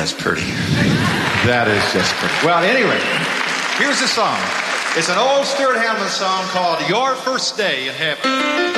that's pretty. That is just pretty. Well, anyway, here's the song. It's an old Stuart Hamilton song called Your First Day in Heaven.